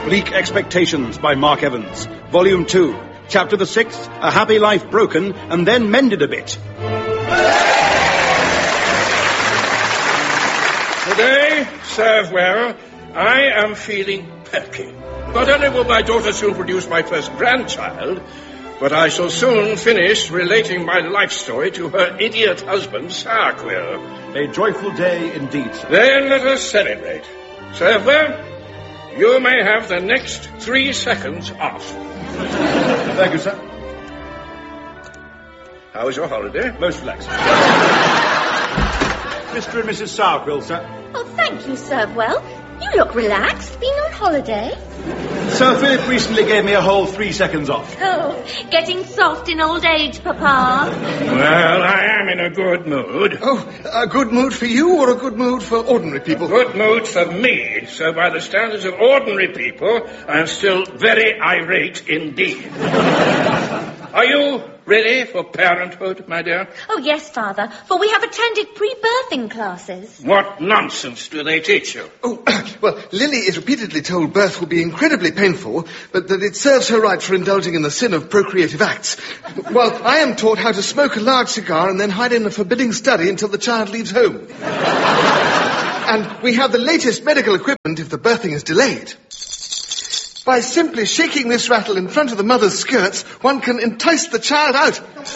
Bleak Expectations by Mark Evans. Volume 2. Chapter the 6th, A Happy Life Broken and Then Mended a Bit. Today, serve well, I am feeling perky. Not only will my daughter soon produce my first grandchild, but I shall soon finish relating my life story to her idiot husband, Sourquill. A joyful day indeed, sir. Then let us celebrate. Serve well, you may have the next 3 seconds off. Thank you, sir. How was your holiday? Most relaxing. Mr. and Mrs. Sourquill, sir. Oh, thank you, Servewell. You look relaxed. Been on holiday? Sir Philip recently gave me a whole 3 seconds off. Oh, getting soft in old age, Papa. Well, I am in a good mood. Oh, a good mood for you or a good mood for ordinary people? Good mood for me. So by the standards of ordinary people, I am still very irate indeed. Are you ready for parenthood, my dear? Oh, yes, Father, for we have attended pre-birthing classes. What nonsense do they teach you? Oh, well, Lily is repeatedly told birth will be incredibly painful, but that it serves her right for indulging in the sin of procreative acts. Well, I am taught how to smoke a large cigar and then hide in a forbidding study until the child leaves home. And we have the latest medical equipment if the birthing is delayed. By simply shaking this rattle in front of the mother's skirts, one can entice the child out.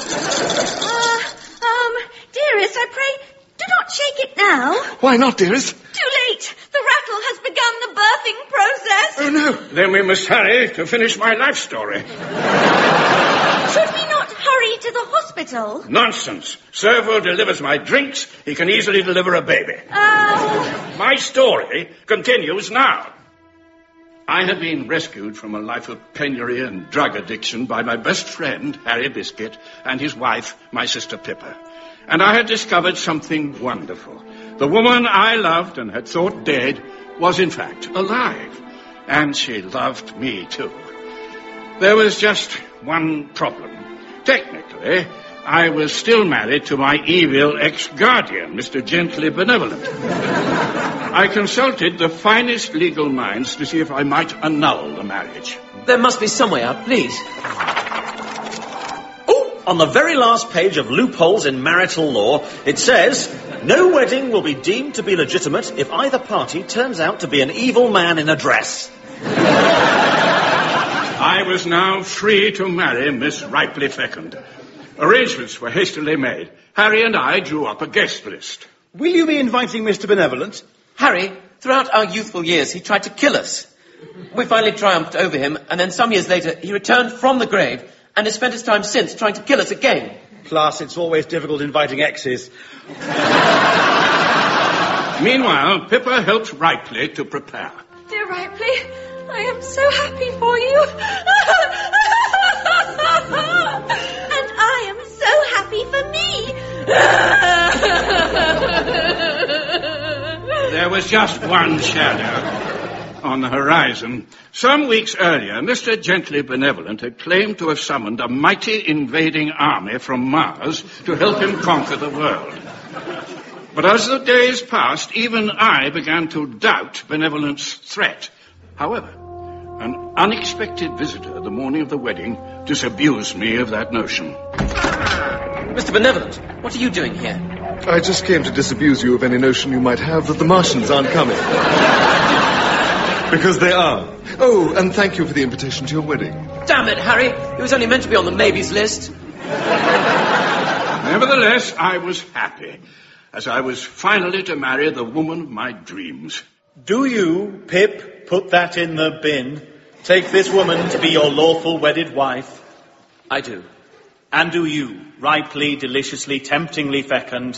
Dearest, I pray, do not shake it now. Why not, dearest? Too late. The rattle has begun the birthing process. Oh, no. Then we must hurry to finish my life story. Should we not hurry to the hospital? Nonsense. Servo delivers my drinks. He can easily deliver a baby. Oh. My story continues now. I had been rescued from a life of penury and drug addiction by my best friend, Harry Biscuit, and his wife, my sister Pippa. And I had discovered something wonderful. The woman I loved and had thought dead was in fact alive. And she loved me too. There was just one problem. Technically, I was still married to my evil ex-guardian, Mr. Gently Benevolent. I consulted the finest legal minds to see if I might annul the marriage. There must be some way out, please. Oh, on the very last page of Loopholes in Marital Law, it says, no wedding will be deemed to be legitimate if either party turns out to be an evil man in a dress. I was now free to marry Miss Ripley Fecund. Arrangements were hastily made. Harry and I drew up a guest list. Will you be inviting Mr. Benevolent? Harry, throughout our youthful years, he tried to kill us. We finally triumphed over him, and then some years later, he returned from the grave and has spent his time since trying to kill us again. Plus, it's always difficult inviting exes. Meanwhile, Pippa helped Ripley to prepare. Dear Ripley, I am so happy for you. And I am so happy for me. There was just one shadow on the horizon. Some weeks earlier, Mr. Gently Benevolent had claimed to have summoned a mighty invading army from Mars to help him conquer the world. But as the days passed, even I began to doubt Benevolent's threat. However, an unexpected visitor the morning of the wedding disabused me of that notion. Mr. Benevolent, what are you doing here? I just came to disabuse you of any notion you might have that the Martians aren't coming. Because they are. Oh, and thank you for the invitation to your wedding. Damn it, Harry. It was only meant to be on the maybes list. Nevertheless, I was happy, as I was finally to marry the woman of my dreams. Do you, Pip, put that in the bin? Take this woman to be your lawful wedded wife? I do. And do you, ripely, deliciously, temptingly fecund,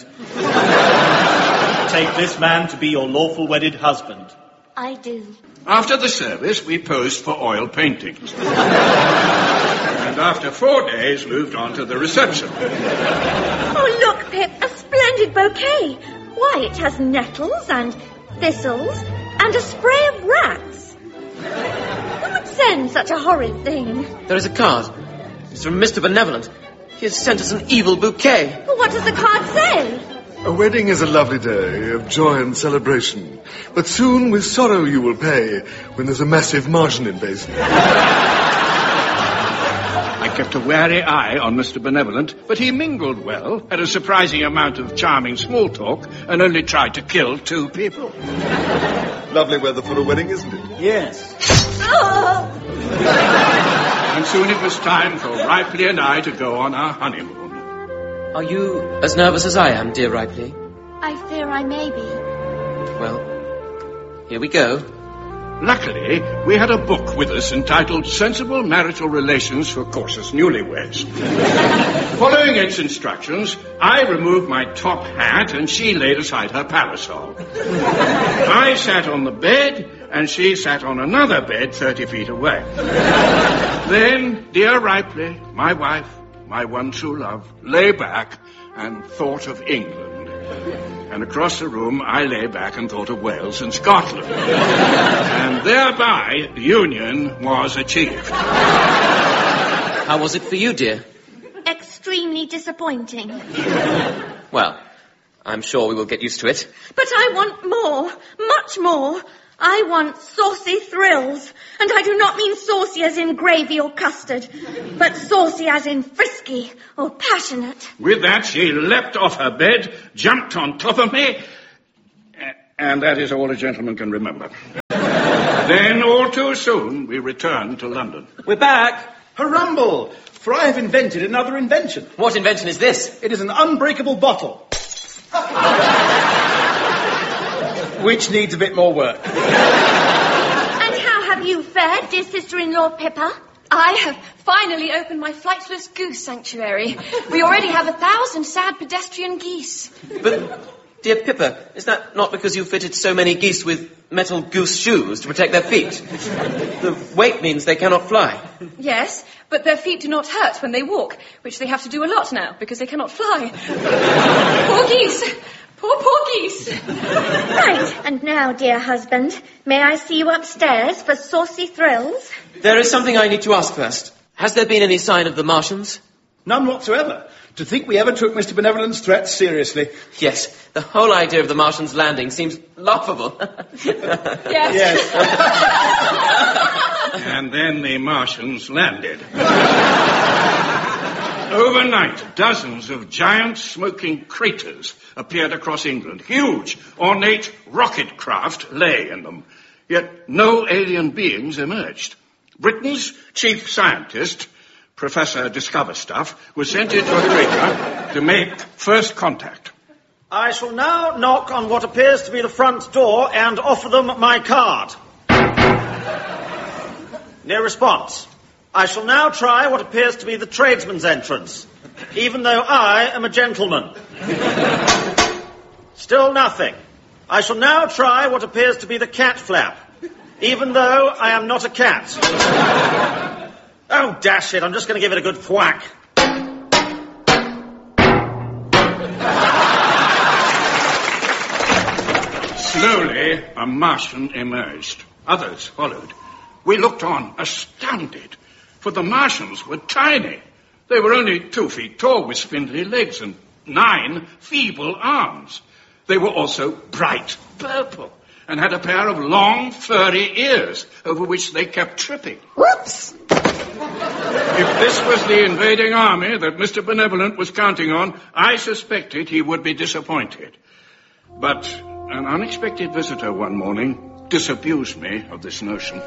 take this man to be your lawful wedded husband? I do. After the service, we posed for oil paintings. And after 4 days, moved on to the reception. Oh, look, Pip, a splendid bouquet. Why, it has nettles and thistles and a spray of rats. Who would send such a horrid thing? There is a card. It's from Mr. Benevolent. He has sent us an evil bouquet. Well, what does the card say? A wedding is a lovely day of joy and celebration, but soon with sorrow you will pay when there's a massive Martian invasion. I kept a wary eye on Mr. Benevolent, but he mingled well, had a surprising amount of charming small talk, and only tried to kill 2 people. Lovely weather for a wedding, isn't it? Yes. And soon it was time for Ripley and I to go on our honeymoon. Are you as nervous as I am, dear Ripley? I fear I may be. Well, here we go. Luckily, we had a book with us entitled Sensible Marital Relations for Cautious Newlyweds. Following its instructions, I removed my top hat and she laid aside her parasol. I sat on the bed and she sat on another bed 30 feet away. Then, dear Ripley, my wife, my one true love, lay back and thought of England. And across the room, I lay back and thought of Wales and Scotland. And thereby, union was achieved. How was it for you, dear? Extremely disappointing. Well, I'm sure we will get used to it. But I want more, much more. I want saucy thrills. And I do not mean saucy as in gravy or custard, but saucy as in frisky or passionate. With that, she leapt off her bed, jumped on top of me, and that is all a gentleman can remember. Then, all too soon, we returned to London. We're back. Hurrumble! For I have invented another invention. What invention is this? It is an unbreakable bottle. Which needs a bit more work. And how have you fared, dear sister-in-law Pippa? I have finally opened my flightless goose sanctuary. We already have 1,000 sad pedestrian geese. But, dear Pippa, is that not because you fitted so many geese with metal goose shoes to protect their feet? The weight means they cannot fly. Yes, but their feet do not hurt when they walk, which they have to do a lot now because they cannot fly. Poor geese. Poor geese. Right, and now, dear husband, may I see you upstairs for saucy thrills? There is something I need to ask first. Has there been any sign of the Martians? None whatsoever. To think we ever took Mr. Benevolent's threats seriously. Yes, the whole idea of the Martians landing seems laughable. Yes. And then the Martians landed. Overnight, dozens of giant smoking craters appeared across England. Huge, ornate rocket craft lay in them. Yet no alien beings emerged. Britain's chief scientist, Professor Discoverstuff, was sent into a crater to make first contact. I shall now knock on what appears to be the front door and offer them my card. No response. I shall now try what appears to be the tradesman's entrance, even though I am a gentleman. Still nothing. I shall now try what appears to be the cat flap, even though I am not a cat. Oh, dash it, I'm just going to give it a good thwack. Slowly, a Martian emerged. Others followed. We looked on, astounded, for the Martians were tiny. They were only 2 feet tall with spindly legs and 9 feeble arms. They were also bright purple and had a pair of long, furry ears over which they kept tripping. Whoops! If this was the invading army that Mr. Benevolent was counting on, I suspected he would be disappointed. But an unexpected visitor one morning disabused me of this notion.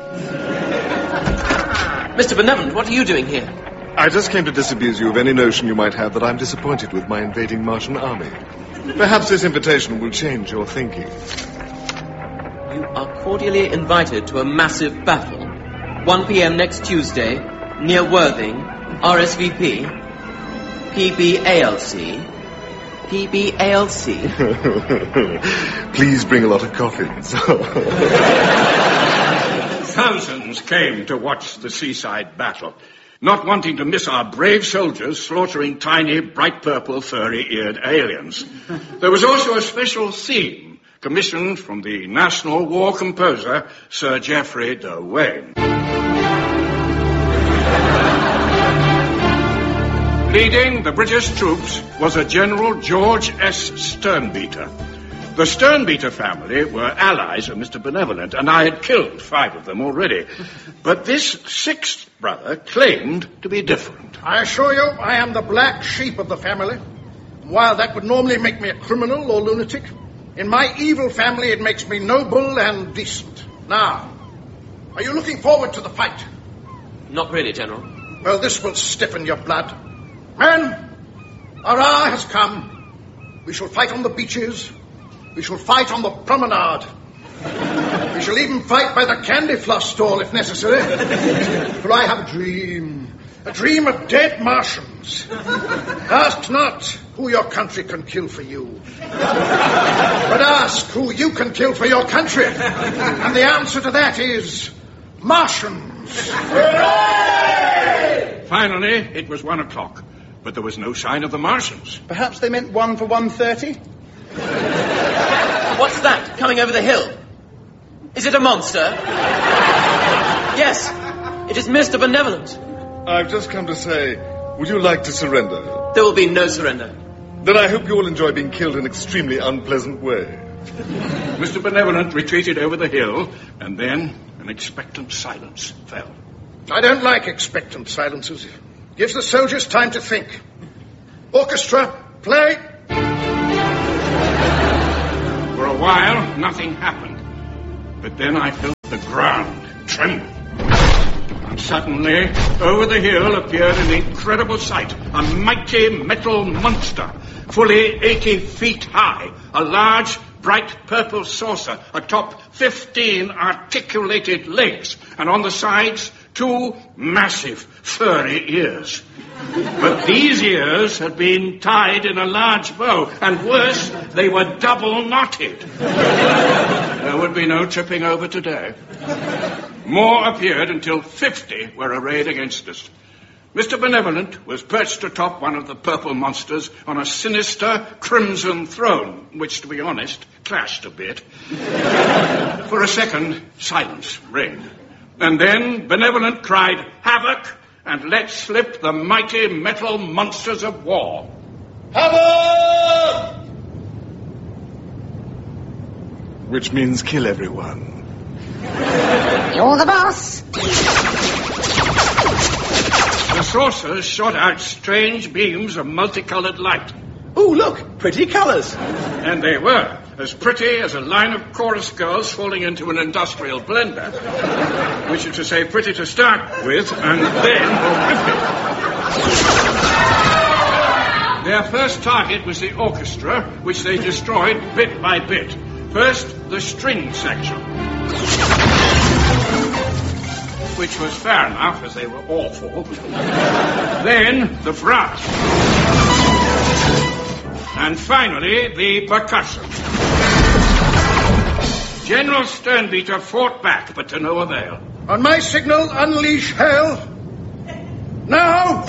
Mr. Benevolent, what are you doing here? I just came to disabuse you of any notion you might have that I'm disappointed with my invading Martian army. Perhaps this invitation will change your thinking. You are cordially invited to a massive battle. 1 p.m. next Tuesday, near Worthing, RSVP, PBALC. Please bring a lot of coffins. Thousands came to watch the seaside battle, not wanting to miss our brave soldiers slaughtering tiny, bright purple, furry-eared aliens. There was also a special theme commissioned from the National War composer, Sir Geoffrey de Wayne. Leading the British troops was a General George S. Sternbeater. The Sternbeater family were allies of Mr. Benevolent, and I had killed 5 of them already. But this 6th brother claimed to be different. I assure you, I am the black sheep of the family. While that would normally make me a criminal or lunatic, in my evil family it makes me noble and decent. Now, are you looking forward to the fight? Not really, General. Well, this will stiffen your blood. Men, our hour has come. We shall fight on the beaches. We shall fight on the promenade. We shall even fight by the candy floss stall if necessary. For I have a dream of dead Martians. Ask not who your country can kill for you, but ask who you can kill for your country. And the answer to that is Martians. Hooray! Finally, it was 1 o'clock, but there was no sign of the Martians. Perhaps they meant 1 for 1:30? What's that, coming over the hill? Is it a monster? Yes, it is Mr. Benevolent. I've just come to say, would you like to surrender? There will be no surrender. Then I hope you will enjoy being killed in an extremely unpleasant way. Mr. Benevolent retreated over the hill, and then an expectant silence fell. I don't like expectant silences. It gives the soldiers time to think. Orchestra, play. For a while, nothing happened. But then I felt the ground tremble. And suddenly, over the hill appeared an incredible sight. A mighty metal monster, fully 80 feet high. A large, bright purple saucer atop 15 articulated legs. And on the sides, 2 massive, furry ears. But these ears had been tied in a large bow, and worse, they were double knotted. There would be no tripping over today. More appeared until 50 were arrayed against us. Mr. Benevolent was perched atop one of the purple monsters on a sinister crimson throne, which, to be honest, clashed a bit. For a second, silence reigned. And then Benevolent cried, "Havoc!" and let slip the mighty metal monsters of war. Havoc! Which means kill everyone. You're the boss. The saucers shot out strange beams of multicolored light. Oh, look, pretty colours. And they were as pretty as a line of chorus girls falling into an industrial blender. Which is to say, pretty to start with, and then horrific. Their first target was the orchestra, which they destroyed bit by bit. First, the string section, which was fair enough, as they were awful. Then, the brass. And finally, the percussion. General Sternbeater fought back, but to no avail. On my signal, unleash hell. Now!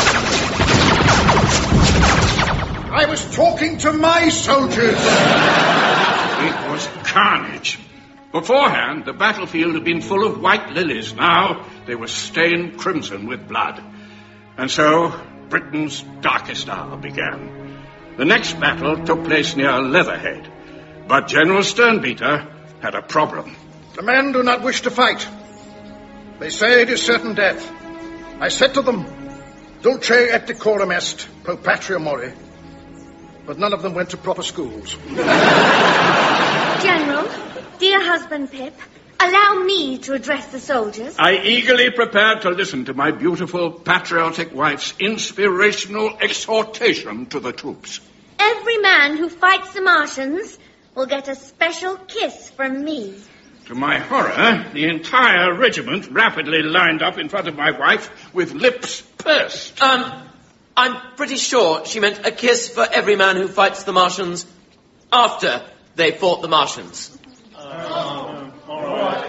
I was talking to my soldiers. It was carnage. Beforehand, the battlefield had been full of white lilies. Now, they were stained crimson with blood. And so, Britain's darkest hour began. The next battle took place near Leatherhead. But General Sternbeater had a problem. The men do not wish to fight. They say it is certain death. I said to them, Dulce et decorum est, pro patria mori. But none of them went to proper schools. General, dear husband Pip, allow me to address the soldiers. I eagerly prepared to listen to my beautiful, patriotic wife's inspirational exhortation to the troops. Every man who fights the Martians will get a special kiss from me. To my horror, the entire regiment rapidly lined up in front of my wife with lips pursed. I'm pretty sure she meant a kiss for every man who fights the Martians after they fought the Martians. All right.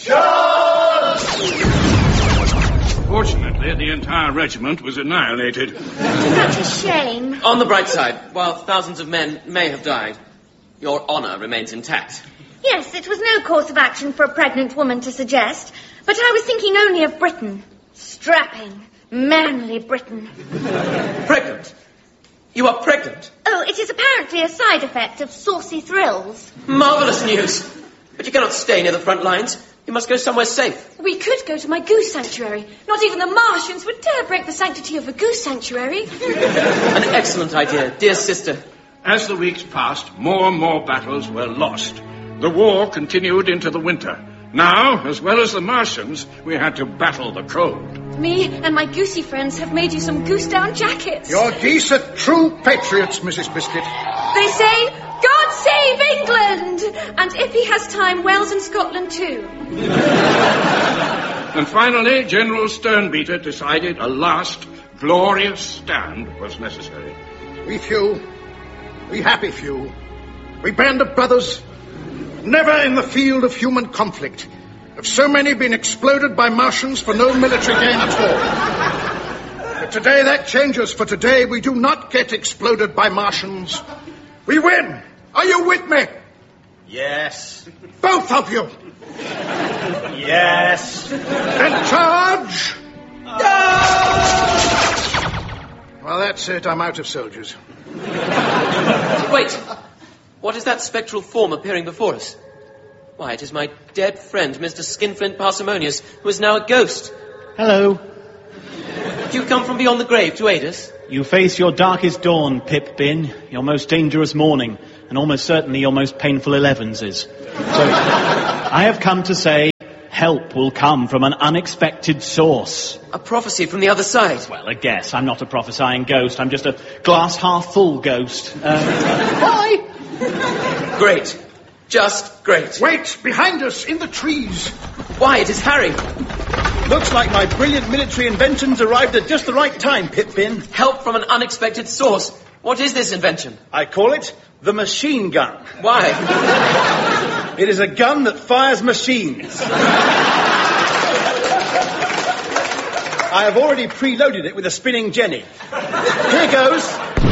Fortunately, the entire regiment was annihilated. Such a shame. On the bright side, while thousands of men may have died, your honour remains intact. Yes, it was no course of action for a pregnant woman to suggest, but I was thinking only of Britain. Strapping, manly Britain. Pregnant? You are pregnant? Oh, it is apparently a side effect of saucy thrills. Marvellous news. But you cannot stay near the front lines. You must go somewhere safe. We could go to my goose sanctuary. Not even the Martians would dare break the sanctity of a goose sanctuary. An excellent idea, dear sister. As the weeks passed, more and more battles were lost. The war continued into the winter. Now, as well as the Martians, we had to battle the cold. Me and my goosey friends have made you some goose-down jackets. Your geese are true patriots, Mrs. Biscuit. They say, God save England! And if he has time, Wales and Scotland too. And finally, General Sternbeater decided a last glorious stand was necessary. We few, we happy few, we band of brothers, never in the field of human conflict have so many been exploded by Martians for no military gain at all. But today that changes, for today we do not get exploded by Martians. We win! Are you with me? Yes. Both of you! Yes. Then charge! Well, that's it. I'm out of soldiers. Wait. What is that spectral form appearing before us? Why, it is my dead friend, Mr. Skinflint Parsimonious, who is now a ghost. Hello. Do you come from beyond the grave to aid us? You face your darkest dawn, Pip Bin, your most dangerous morning, and almost certainly your most painful 11s. So, I have come to say, help will come from an unexpected source. A prophecy from the other side. Well, a guess. I'm not a prophesying ghost. I'm just a glass-half-full ghost. Bye! Great. Just great. Wait! Behind us, in the trees! Why, it is Harry. Looks like my brilliant military inventions arrived at just the right time, Pip Bin. Help from an unexpected source. What is this invention? I call it the machine gun. Why? It is a gun that fires machines. I have already preloaded it with a spinning jenny. Here goes.